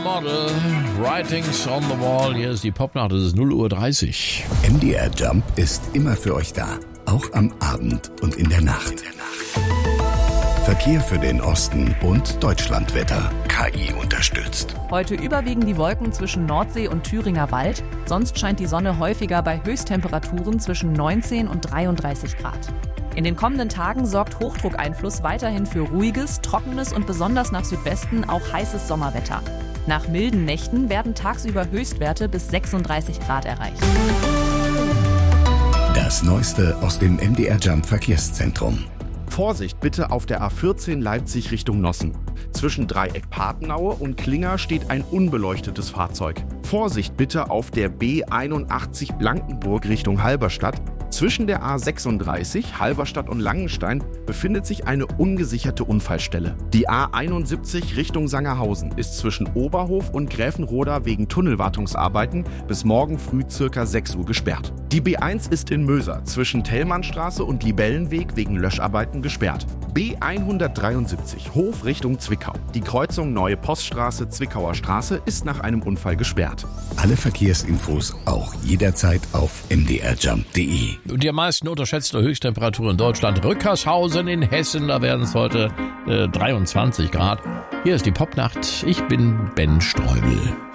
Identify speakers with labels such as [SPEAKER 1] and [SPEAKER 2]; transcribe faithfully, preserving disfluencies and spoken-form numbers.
[SPEAKER 1] Model, Writings on the Wall, hier ist die Popnacht, es ist null Uhr dreißig.
[SPEAKER 2] M D R Jump ist immer für euch da, auch am Abend und in der Nacht. Verkehr für den Osten und Deutschlandwetter. K I unterstützt.
[SPEAKER 3] Heute überwiegen die Wolken zwischen Nordsee und Thüringer Wald. Sonst scheint die Sonne häufiger bei Höchsttemperaturen zwischen neunzehn und dreiunddreißig Grad. In den kommenden Tagen sorgt Hochdruckeinfluss weiterhin für ruhiges, trockenes und besonders nach Südwesten auch heißes Sommerwetter. Nach milden Nächten werden tagsüber Höchstwerte bis sechsunddreißig Grad erreicht.
[SPEAKER 2] Das Neueste aus dem M D R Jump Verkehrszentrum.
[SPEAKER 4] Vorsicht bitte auf der A vierzehn Leipzig Richtung Nossen. Zwischen Dreieck-Papenaue und Klinger steht ein unbeleuchtetes Fahrzeug. Vorsicht bitte auf der B einundachtzig Blankenburg Richtung Halberstadt. Zwischen der A sechsunddreißig, Halberstadt und Langenstein befindet sich eine ungesicherte Unfallstelle. Die A einundsiebzig Richtung Sangerhausen ist zwischen Oberhof und Gräfenroda wegen Tunnelwartungsarbeiten bis morgen früh ca. sechs Uhr gesperrt. Die B eins ist in Möser zwischen Tellmannstraße und Libellenweg wegen Löscharbeiten gesperrt. B hundertdreiundsiebzig Hof Richtung Zwickau. Die Kreuzung Neue Poststraße Zwickauer Straße ist nach einem Unfall gesperrt.
[SPEAKER 2] Alle Verkehrsinfos auch jederzeit auf m d r jump punkt d e.
[SPEAKER 1] Und die am meisten unterschätzte Höchsttemperatur in Deutschland, Rückershausen in Hessen, da werden es heute äh, dreiundzwanzig Grad. Hier ist die Popnacht, ich bin Ben Streubel.